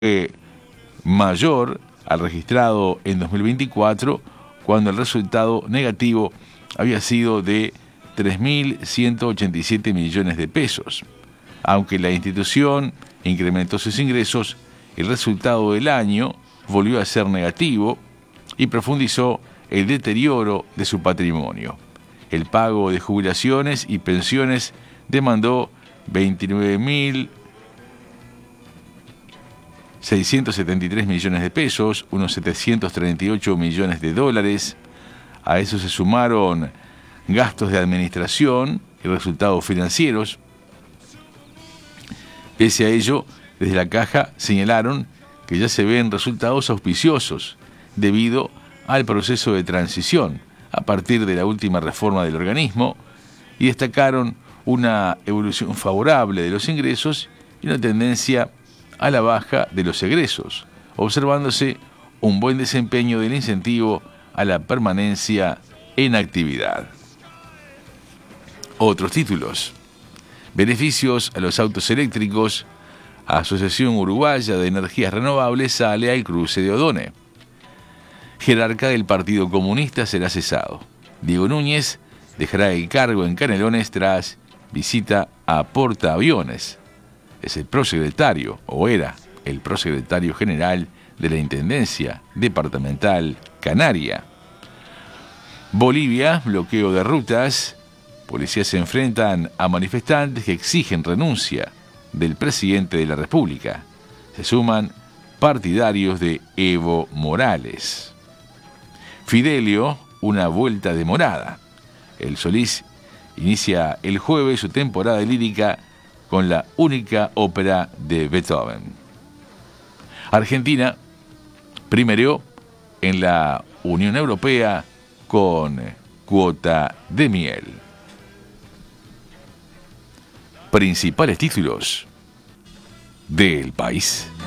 mayor al registrado en 2024, cuando el resultado negativo había sido de 3.187 millones de pesos. Aunque la institución incrementó sus ingresos, el resultado del año volvió a ser negativo y profundizó el deterioro de su patrimonio. El pago de jubilaciones y pensiones demandó 29.673 millones de pesos, unos 738 millones de dólares. A eso se sumaron gastos de administración y resultados financieros. Pese a ello, desde la Caja señalaron que ya se ven resultados auspiciosos debido al proceso de transición a partir de la última reforma del organismo, y destacaron una evolución favorable de los ingresos y una tendencia a la baja de los egresos, observándose un buen desempeño del incentivo a la permanencia en actividad. Otros títulos: beneficios a los autos eléctricos. Asociación Uruguaya de Energías Renovables sale al cruce de Odone. Jerarca del Partido Comunista será cesado. Diego Núñez dejará el cargo en Canelones tras visita a portaaviones. Es el prosecretario, o era el prosecretario general de la Intendencia Departamental Canaria. Bolivia, bloqueo de rutas. Policías se enfrentan a manifestantes que exigen renuncia del presidente de la República. Se suman partidarios de Evo Morales. Fidelio, una vuelta demorada. El Solís inicia el jueves su temporada lírica con la única ópera de Beethoven. Argentina primereó en la Unión Europea con cuota de miel. Principales títulos del país.